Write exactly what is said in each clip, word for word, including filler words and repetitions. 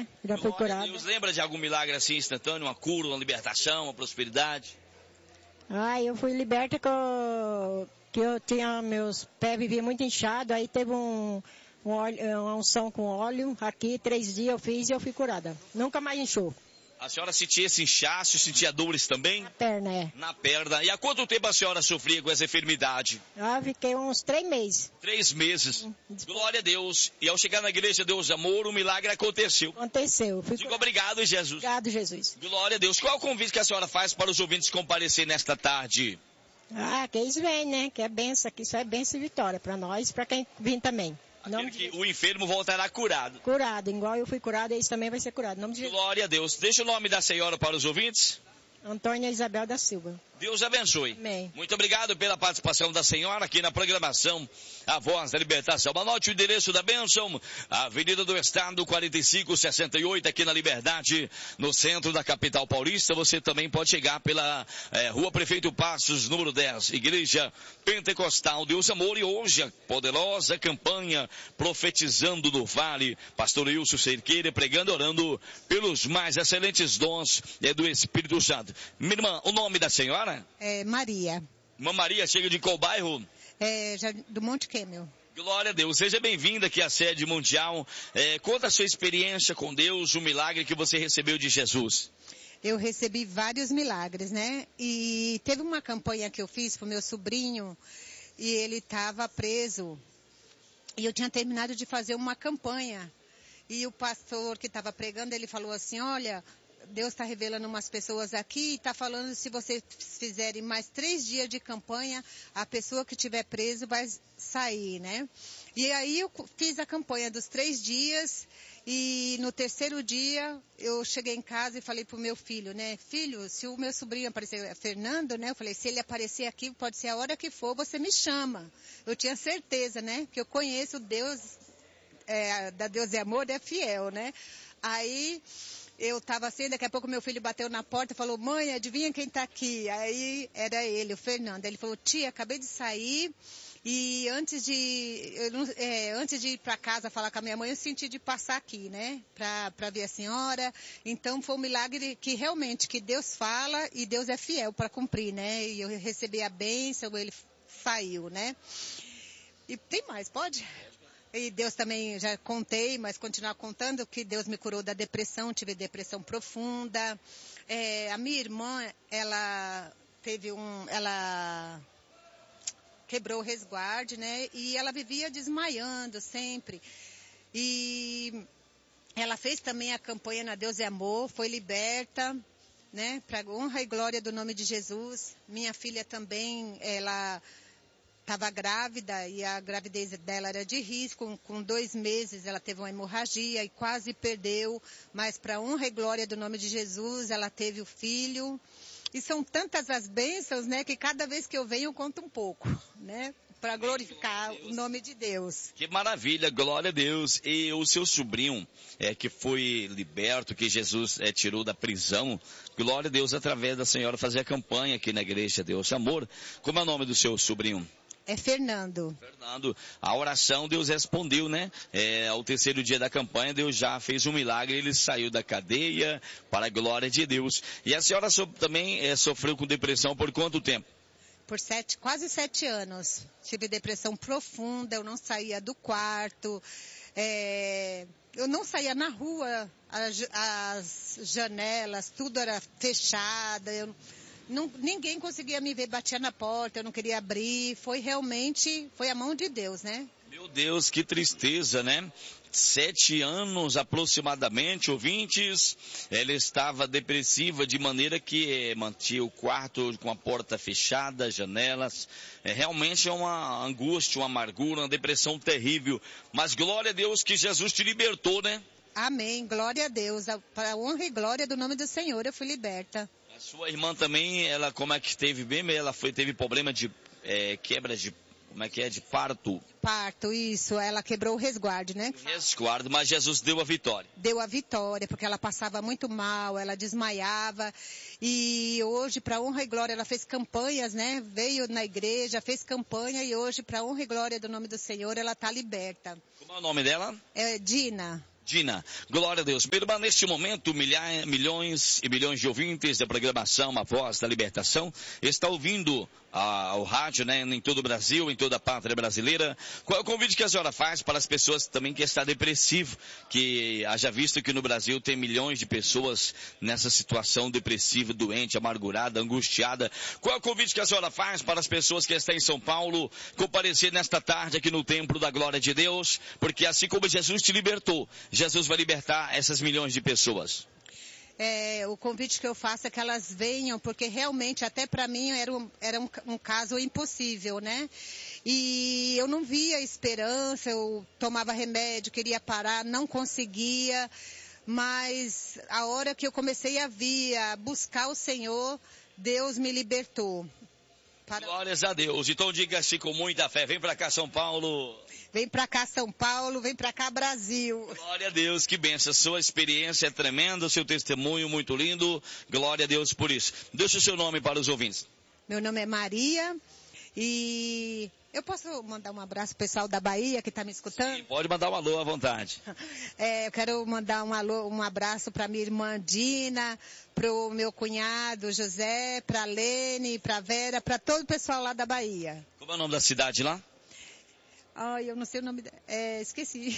né? Já fui curada. Deus, lembra de algum milagre assim instantâneo, uma cura, uma libertação, uma prosperidade? Ah, eu fui liberta que eu, que eu tinha, meus pés viviam muito inchados, aí teve um, um óleo, uma unção com óleo, aqui, três dias eu fiz e eu fui curada. Nunca mais inchou. A senhora sentia esse inchaço, sentia dores também? Na perna, é. Na perna. E há quanto tempo a senhora sofria com essa enfermidade? Ah, fiquei uns três meses. Três meses. Glória a Deus. E ao chegar na igreja Deus Amor, o milagre aconteceu. Aconteceu. Fui Digo obrigado, Jesus. Obrigado, Jesus. Glória a Deus. Qual é o convite que a senhora faz para os ouvintes comparecer nesta tarde? Ah, que eles vêm, né? Que é benção, que isso é benção e vitória para nós e para quem vem também. Aquele que o enfermo voltará curado. Curado, igual eu fui curado, eles também vai ser curado. Nome de... Glória a Deus. Deixa o nome da senhora para os ouvintes. Antônia Isabel da Silva. Deus abençoe. Amém. Muito obrigado pela participação da senhora aqui na programação A Voz da Libertação. Anote o endereço da bênção, Avenida do Estado, quarenta e cinco sessenta e oito, aqui na Liberdade, no centro da capital paulista. Você também pode chegar pela é, Rua Prefeito Passos, número dez, Igreja Pentecostal Deus Amor. E hoje a poderosa campanha Profetizando do Vale, Pastor Wilson Cerqueira, pregando e orando pelos mais excelentes dons é, do Espírito Santo. Minha irmã, o nome da senhora? É Maria. Irmã Maria, chega de qual bairro? É, já, do Monte Kemmel. Glória a Deus. Seja bem-vinda aqui à sede mundial. É, conta a sua experiência com Deus, o milagre que você recebeu de Jesus. Eu recebi vários milagres, né? E teve uma campanha que eu fiz pro meu sobrinho e ele estava preso. E eu tinha terminado de fazer uma campanha. E o pastor que estava pregando, ele falou assim, olha... Deus está revelando umas pessoas aqui e está falando se vocês fizerem mais três dias de campanha, a pessoa que estiver preso vai sair, né? E aí eu fiz a campanha dos três dias e no terceiro dia eu cheguei em casa e falei pro meu filho, né? Filho, se o meu sobrinho aparecer, Fernando, né? Eu falei, se ele aparecer aqui, pode ser a hora que for, você me chama. Eu tinha certeza, né? Que eu conheço Deus, é, da Deus é amor, é fiel, né? Aí... Eu estava assim, daqui a pouco meu filho bateu na porta e falou, mãe, adivinha quem está aqui? Aí era ele, o Fernando. Ele falou, tia, acabei de sair e antes de, eu não, é, antes de ir para casa falar com a minha mãe, eu senti de passar aqui, né? Para ver a senhora. Então foi um milagre que realmente, que Deus fala e Deus é fiel para cumprir, né? E eu recebi a bênção, ele saiu, né? E tem mais, pode? E Deus também, já contei, mas continuar contando que Deus me curou da depressão, tive depressão profunda. É, a minha irmã, ela teve um, ela quebrou o resguardo, né? E ela vivia desmaiando sempre. E ela fez também a campanha na Deus é Amor, foi liberta, né? Para honra e glória do nome de Jesus. Minha filha também, ela... estava grávida e a gravidez dela era de risco, com, com dois meses ela teve uma hemorragia e quase perdeu, mas para honra e glória do nome de Jesus, ela teve o filho. E são tantas as bênçãos, né, que cada vez que eu venho eu conto um pouco, né, para glorificar o nome de Deus. Que maravilha, glória a Deus. E o seu sobrinho, é, que foi liberto, que Jesus é, tirou da prisão, glória a Deus, através da senhora fazer a campanha aqui na igreja Deus Amor. Como é o nome do seu sobrinho? É Fernando. Fernando, a oração Deus respondeu, né? É, ao terceiro dia da campanha, Deus já fez um milagre, ele saiu da cadeia para a glória de Deus. E a senhora so, também é, sofreu com depressão por quanto tempo? Por sete, quase sete anos. Tive depressão profunda, eu não saía do quarto, é, eu não saía na rua, as, as janelas, tudo era fechado, eu... Não, ninguém conseguia me ver, batia na porta, eu não queria abrir, foi realmente, foi a mão de Deus, né? Meu Deus, que tristeza, né? Sete anos aproximadamente, ouvintes, ela estava depressiva de maneira que é, mantinha o quarto com a porta fechada, janelas, é, realmente é uma angústia, uma amargura, uma depressão terrível, mas glória a Deus que Jesus te libertou, né? Amém, glória a Deus, para a honra e glória do nome do Senhor eu fui liberta. A sua irmã também, ela como é que teve bem, ela foi, teve problema de é, quebra de, como é que é, de parto? Parto, isso, ela quebrou o resguardo, né? Resguardo, mas Jesus deu a vitória. Deu a vitória, porque ela passava muito mal, ela desmaiava, e hoje, para honra e glória, ela fez campanhas, né? Veio na igreja, fez campanha, e hoje, para honra e glória do nome do Senhor, ela está liberta. Como é o nome dela? É Dina. Dina, glória a Deus. Meu irmão, neste momento, milha, milhões e milhões de ouvintes da programação A Voz da Libertação está ouvindo a, o rádio, né, em todo o Brasil, em toda a pátria brasileira. Qual é o convite que a senhora faz para as pessoas também que estão depressivo, que haja visto que no Brasil tem milhões de pessoas nessa situação depressiva, doente, amargurada, angustiada. Qual é o convite que a senhora faz para as pessoas que estão em São Paulo comparecer nesta tarde aqui no Templo da Glória de Deus? Porque assim como Jesus te libertou, Jesus vai libertar essas milhões de pessoas. É, o convite que eu faço é que elas venham, porque realmente até para mim era, um, era um, um caso impossível, né? E eu não via esperança, eu tomava remédio, queria parar, não conseguia, mas a hora que eu comecei a vir, a buscar o Senhor, Deus me libertou. Para... Glórias a Deus. Então diga assim com muita fé, vem para cá São Paulo. Vem para cá São Paulo, vem para cá Brasil. Glória a Deus, que benção. Sua experiência é tremenda, seu testemunho muito lindo. Glória a Deus por isso. Deixa o seu nome para os ouvintes. Meu nome é Maria e eu posso mandar um abraço pro pessoal da Bahia que está me escutando? Sim, pode mandar um alô à vontade. É, eu quero mandar um, alô, um abraço para minha irmã Dina, pro meu cunhado José, para Lene, para Vera, para todo o pessoal lá da Bahia. Como é o nome da cidade lá? Ai, eu não sei o nome, é, esqueci.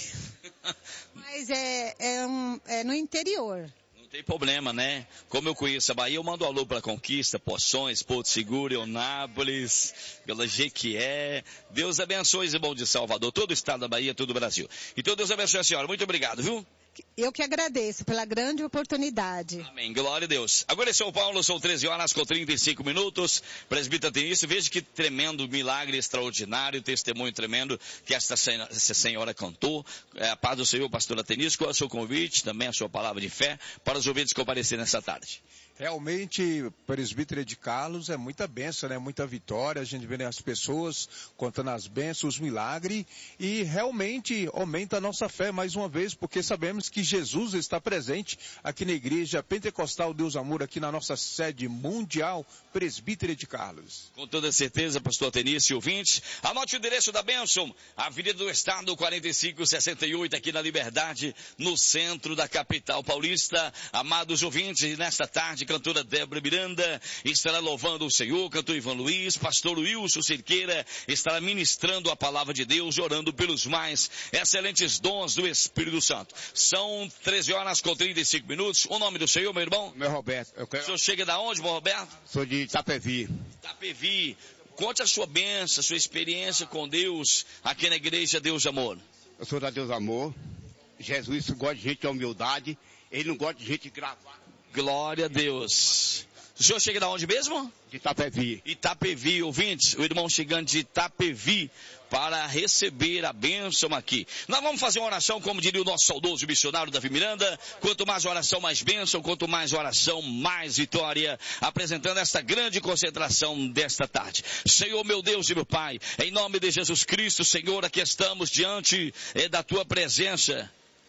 Mas é, é, um, é no interior. Não tem problema, né? Como eu conheço a Bahia, eu mando um alô para Conquista, Poções, Porto Seguro, Eunápolis, pela Jequié. Deus abençoe, irmão de Salvador, todo o estado da Bahia, todo o Brasil. Então Deus abençoe a senhora. Muito obrigado, viu? Eu que agradeço pela grande oportunidade. Amém. Glória a Deus. Agora em São Paulo são treze horas com trinta e cinco minutos. Presbítero Tenício, veja que tremendo milagre extraordinário, testemunho tremendo que esta senhora, essa senhora cantou. É, a paz do Senhor, pastora Tenício, qual é o seu convite, também a sua palavra de fé para os ouvintes comparecerem nessa tarde? Realmente, presbítero de Carlos, é muita bênção, né? Muita vitória, a gente vê as pessoas contando as bênçãos, os milagres, e realmente aumenta a nossa fé mais uma vez, porque sabemos que Jesus está presente aqui na Igreja Pentecostal Deus Amor, aqui na nossa sede mundial, presbítero de Carlos. Com toda certeza, pastor Tenício e ouvintes, anote o endereço da bênção, Avenida do Estado, quarenta e cinco sessenta e oito, aqui na Liberdade, no centro da capital paulista. Amados ouvintes, nesta tarde, cantora Débora Miranda estará louvando o Senhor, cantor Ivan Luiz, pastor Wilson Cerqueira estará ministrando a palavra de Deus, orando pelos mais excelentes dons do Espírito Santo. São treze horas com trinta e cinco minutos. O nome do Senhor, meu irmão? Meu Roberto. Eu quero... O senhor chega da onde, meu Roberto? Sou de Itapevi. Itapevi. Conte a sua bênção, a sua experiência com Deus aqui na Igreja Deus Amor. Eu sou da Deus Amor. Jesus gosta de gente de humildade. Ele não gosta de gente gravata. Glória a Deus. O senhor chega de onde mesmo? De Itapevi. Itapevi, ouvintes, o irmão chegando de Itapevi para receber a bênção aqui. Nós vamos fazer uma oração, como diria o nosso saudoso missionário Davi Miranda, quanto mais oração, mais bênção, quanto mais oração, mais vitória, apresentando esta grande concentração desta tarde. Senhor, meu Deus e meu Pai, em nome de Jesus Cristo, Senhor, aqui estamos diante é, da Tua presença.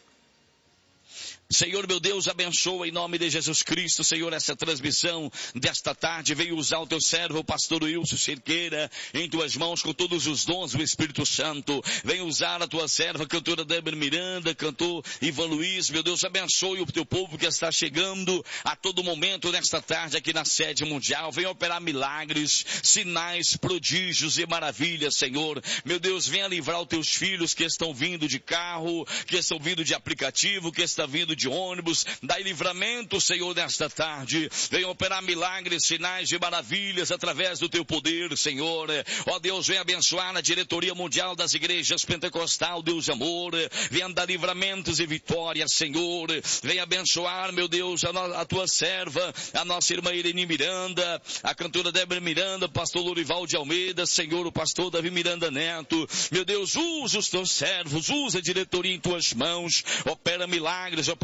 Senhor, meu Deus, abençoa em nome de Jesus Cristo, Senhor, essa transmissão desta tarde. Venha usar o teu servo, o pastor Wilson Cerqueira, em tuas mãos com todos os dons do Espírito Santo. Venha usar a tua serva, cantora Débora Miranda, cantor Ivan Luiz. Meu Deus, abençoe o teu povo que está chegando a todo momento nesta tarde aqui na sede mundial. Venha operar milagres, sinais, prodígios e maravilhas, Senhor. Meu Deus, venha livrar os teus filhos que estão vindo de carro, que estão vindo de aplicativo, que estão vindo de ônibus, dai livramento, Senhor, nesta tarde. Venha operar milagres, sinais e maravilhas através do teu poder, Senhor. Ó Deus, venha abençoar na diretoria mundial das igrejas Pentecostal, Deus Amor. Venha dar livramentos e vitórias, Senhor. Venha abençoar, meu Deus, a, no, a tua serva, a nossa irmã Irene Miranda, a cantora Débora Miranda, pastor Lorival de Almeida, Senhor, o pastor Davi Miranda Neto. Meu Deus, usa os teus servos, usa a diretoria em tuas mãos. Opera milagres, opera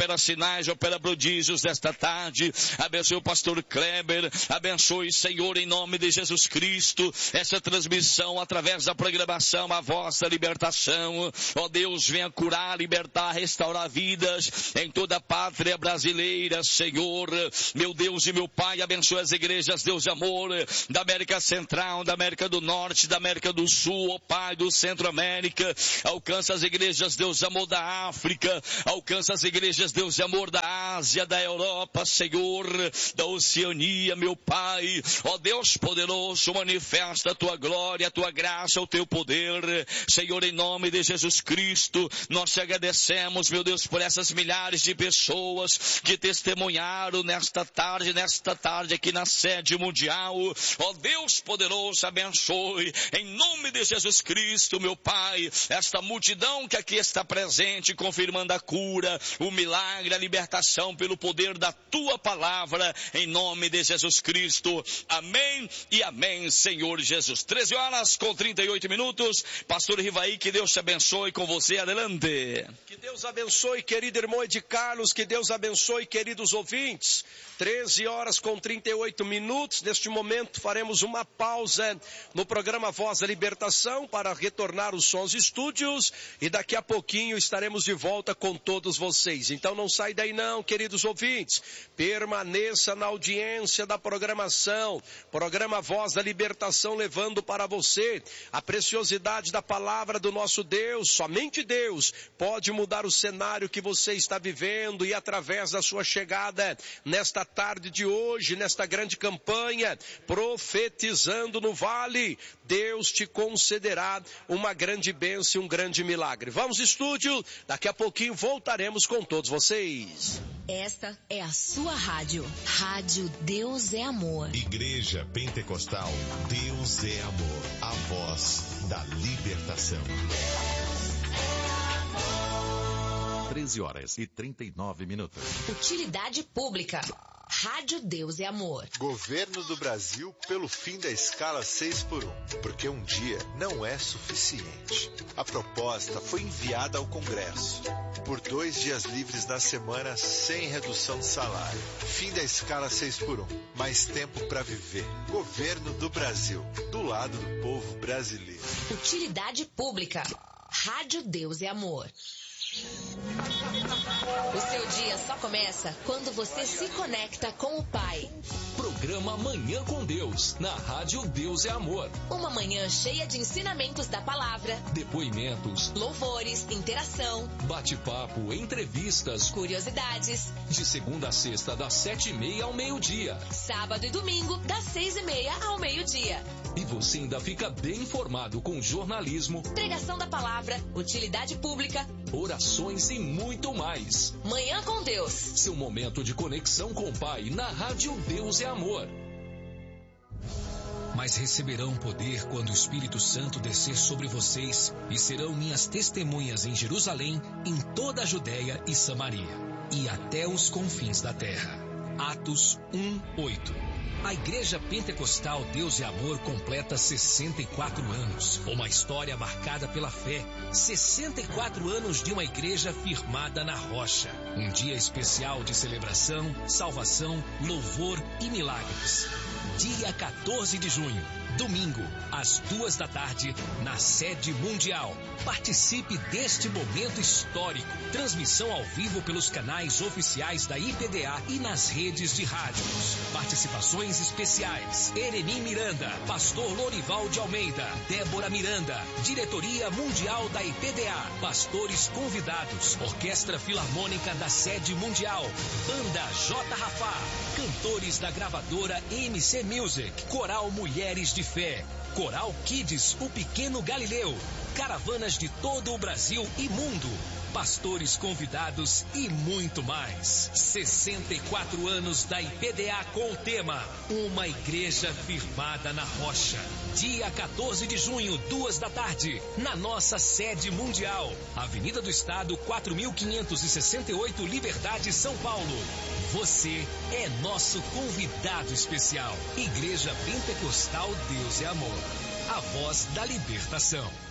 opera sinais, opera prodígios desta tarde. Abençoe o pastor Kleber, abençoe, Senhor, em nome de Jesus Cristo, essa transmissão através da programação A Voz da Libertação. Ó Deus, venha curar, libertar, restaurar vidas em toda a pátria brasileira, Senhor. Meu Deus e meu Pai, abençoe as igrejas, Deus de amor, da América Central, da América do Norte, da América do Sul, ó Pai, do Centro-América. Alcança as igrejas, Deus de amor, da África, alcança as igrejas, Deus de amor, da Ásia, da Europa, Senhor, da Oceania, meu Pai. Ó Deus poderoso, manifesta a tua glória, a tua graça, o teu poder, Senhor, em nome de Jesus Cristo. Nós te agradecemos, meu Deus, por essas milhares de pessoas que testemunharam nesta tarde, nesta tarde aqui na sede mundial. Ó Deus poderoso, abençoe, em nome de Jesus Cristo, meu Pai, esta multidão que aqui está presente, confirmando a cura, o milagre, a libertação pelo poder da tua palavra, em nome de Jesus Cristo. Amém e amém, Senhor Jesus. treze horas com trinta e oito minutos. Pastor Rivaí, que Deus te abençoe. Com você, adelante. Que Deus abençoe, querido irmão Ed Carlos, que Deus abençoe, queridos ouvintes. treze horas com trinta e oito minutos. Neste momento faremos uma pausa no programa Voz da Libertação para retornar os sons estúdios e daqui a pouquinho estaremos de volta com todos vocês. Então não sai daí não, queridos ouvintes. Permaneça na audiência da programação. Programa Voz da Libertação, levando para você a preciosidade da palavra do nosso Deus. Somente Deus pode mudar o cenário que você está vivendo, e através da sua chegada nesta tarde de hoje, nesta grande campanha, profetizando no vale, Deus te concederá uma grande bênção e um grande milagre. Vamos, estúdio, daqui a pouquinho voltaremos com todos vocês. Esta é a sua rádio. Rádio Deus é Amor. Igreja Pentecostal Deus é Amor. A voz da libertação. treze horas e trinta e nove minutos. Utilidade pública. Rádio Deus é Amor. Governo do Brasil pelo fim da escala seis por um, porque um dia não é suficiente. A proposta foi enviada ao Congresso. Por dois dias livres na semana, sem redução de salário. Fim da escala seis por um. Mais tempo para viver. Governo do Brasil. Do lado do povo brasileiro. Utilidade pública. Rádio Deus é Amor. O seu dia só começa quando você se conecta com o Pai. Programa Manhã com Deus, na Rádio Deus é Amor. Uma manhã cheia de ensinamentos da palavra, depoimentos, louvores, interação, bate-papo, entrevistas, curiosidades. De segunda a sexta, das sete e meia ao meio-dia. Sábado e domingo, das seis e meia ao meio-dia. E você ainda fica bem informado com jornalismo, pregação da palavra, utilidade pública, orações e muito mais. Manhã com Deus. Seu momento de conexão com o Pai na Rádio Deus é Amor. Mas receberão poder quando o Espírito Santo descer sobre vocês e serão minhas testemunhas em Jerusalém, em toda a Judéia e Samaria e até os confins da terra. Atos um, oito. A Igreja Pentecostal Deus e Amor completa sessenta e quatro anos. Uma história marcada pela fé. sessenta e quatro anos de uma igreja firmada na rocha. Um dia especial de celebração, salvação, louvor e milagres. Dia quatorze de junho, domingo, às duas da tarde, na sede mundial. Participe deste momento histórico. Transmissão ao vivo pelos canais oficiais da I P D A e nas redes de rádios. Participações especiais: Ereni Miranda, Pastor Lorival de Almeida, Débora Miranda, Diretoria Mundial da I P D A, pastores convidados, Orquestra Filarmônica da Sede Mundial, Banda J. Rafá, cantores da gravadora M C Music, Coral Mulheres de Fé, Coral Kids, o Pequeno Galileu, caravanas de todo o Brasil e mundo, pastores convidados e muito mais. sessenta e quatro anos da I P D A com o tema Uma Igreja Firmada na Rocha. Dia quatorze de junho, duas da tarde, na nossa sede mundial. Avenida do Estado, quatro mil quinhentos e sessenta e oito, Liberdade, São Paulo. Você é nosso convidado especial. Igreja Pentecostal Deus é Amor. A voz da libertação.